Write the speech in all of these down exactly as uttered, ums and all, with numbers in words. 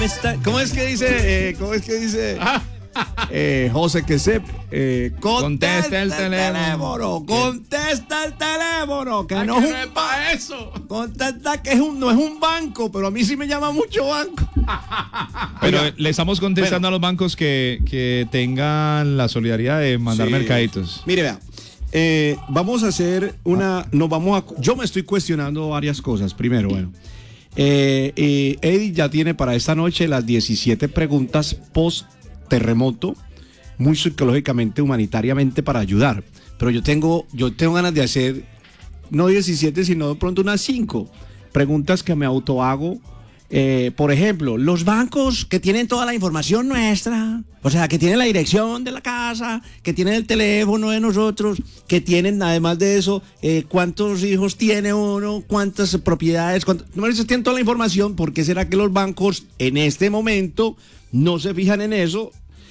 me está... ¿Cómo es que dice? Eh, ¿Cómo es que dice? Eh, José Quesep, eh, contesta, contesta el, el teléfono. teléfono contesta el teléfono, que no es un para eso. Contesta que es un, no es un banco, pero a mí sí me llama mucho banco. Pero Oiga, le estamos contestando bueno. a los bancos que, que tengan la solidaridad de mandar sí. mercaditos. Mire, vea, eh, vamos a hacer una, nos vamos a, yo me estoy cuestionando varias cosas. Primero, bueno, eh, eh, Eddie ya tiene para esta noche las diecisiete preguntas post terremoto, muy psicológicamente, humanitariamente para ayudar. Pero yo tengo, yo tengo ganas de hacer no diecisiete, sino de pronto unas cinco preguntas que me autohago. Eh, por ejemplo, los bancos que tienen toda la información nuestra, o sea, que tienen la dirección de la casa, que tienen el teléfono de nosotros, que tienen, además de eso, eh, cuántos hijos tiene uno, cuántas propiedades, cuántos, no tienen toda la información. ¿Por qué será que los bancos en este momento no se fijan en eso?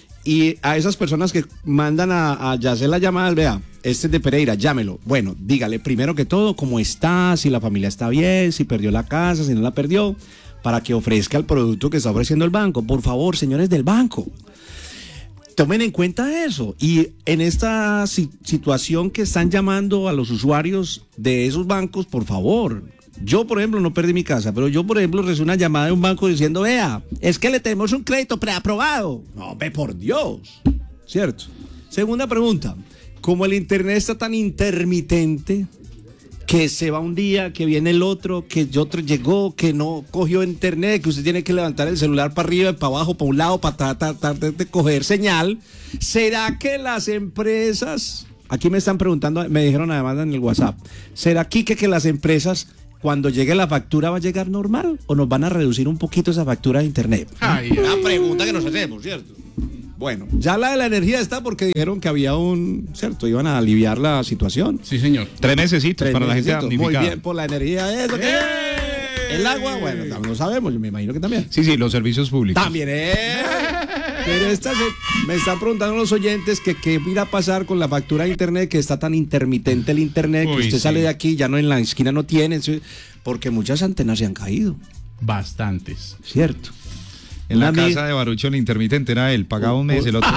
Y a esas personas que mandan a, a hacer las llamadas, vea, este es de Pereira, llámelo. Bueno, dígale primero que todo cómo está, si la familia está bien, si perdió la casa, si no la perdió, para que ofrezca el producto que está ofreciendo el banco. Por favor, señores del banco, tomen en cuenta eso. Y en esta si- situación que están llamando a los usuarios de esos bancos, por favor. Yo, por ejemplo, no perdí mi casa, pero yo, por ejemplo, recibí una llamada de un banco diciendo, vea, es que le tenemos un crédito preaprobado. No, ve por Dios. ¿Cierto? Segunda pregunta, como el internet está tan intermitente, que se va un día, que viene el otro, que otro llegó, que no cogió internet, que usted tiene que levantar el celular para arriba y para abajo, para un lado, para tratar, tratar de coger señal, ¿será que las empresas, aquí me están preguntando, me dijeron además en el WhatsApp, ¿será aquí que, que las empresas, cuando llegue la factura, va a llegar normal o nos van a reducir un poquito esa factura de internet? Ay, una pregunta que nos hacemos, ¿cierto? Bueno, ya la de la energía está porque dijeron que había un, ¿cierto? Iban a aliviar la situación. Sí, señor. Tres mesecitos Tres para mesecitos. la gente damnificada. Muy bien, por la energía, eso. ¡Eh! El agua, bueno, no sabemos, yo me imagino que también. Sí, sí, los servicios públicos. También, ¿eh? Pero esta se, me están preguntando los oyentes que qué irá a pasar con la factura de internet, que está tan intermitente el internet, que Uy, usted sí. sale de aquí, ya no en la esquina no tiene, porque muchas antenas se han caído, Bastantes. ¿cierto? En la Una casa amiga- de Barucho el intermitente era él, pagaba un mes, el otro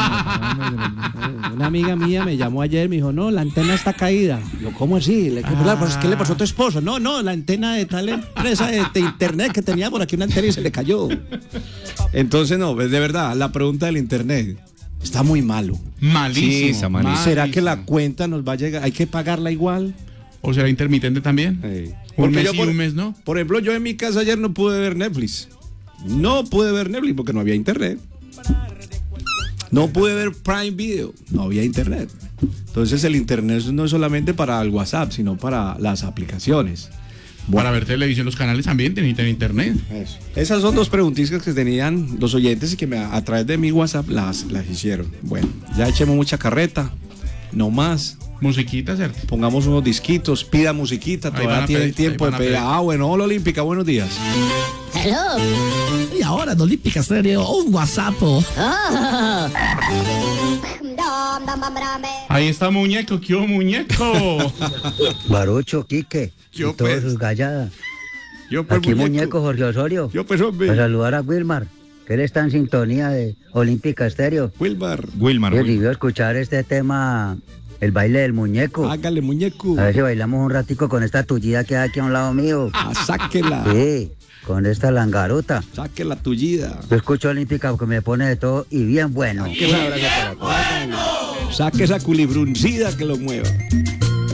no. Una amiga mía me llamó ayer, me dijo, no, la antena está caída. Yo, ¿cómo así? ¿Le- ¿Qué, Ah. ¿qué le pasó a tu esposo? No, no, la antena de tal empresa de, de internet que tenía por aquí una antena y se le cayó. Entonces, no, de verdad, la pregunta del internet está muy malo. Malísimo. Sí, está malísimo. ¿Será que la cuenta nos va a llegar? ¿Hay que pagarla igual? ¿O será intermitente también? Un Porque mes yo, sí, por, un mes no. por ejemplo, yo en mi casa ayer no pude ver Netflix. No pude ver Netflix porque no había internet. No pude ver Prime Video, no había internet. Entonces el internet no es solamente para el WhatsApp, sino para las aplicaciones. Para ver televisión, los canales también necesitan internet. Eso. Esas son dos preguntitas que tenían los oyentes y que me, a través de mi WhatsApp las, las hicieron. Bueno, ya echemos mucha carreta, no más. Musiquita, ¿cierto? Pongamos unos disquitos, pida musiquita, Ahí van todavía a tiene pedir, tiempo ahí de van a pedir. pedir. Ah, bueno, hola Olímpica, buenos días. Hello. Y ahora en Olímpica Stereo, un WhatsApp. Ah. Ahí está muñeco, ¿qué hubo, muñeco? Barucho, Quique, Yo, y todos pues. sus galladas. Yo pues, Aquí muñeco Jorge Osorio, Yo pues hombre. para saludar a Wilmar, que él está en sintonía de Olímpica Estéreo. Wilbar, Wilmar. Yo Wilmar. decidió escuchar este tema, el baile del muñeco. hágale muñeco. A ver si bailamos un ratico con esta tullida que hay aquí a un lado mío. Ah, sáquela, Sí, con esta langaruta. sáquela la tullida. Yo escucho Olímpica porque me pone de todo y bien bueno. Saque esa culibruncida que lo mueva.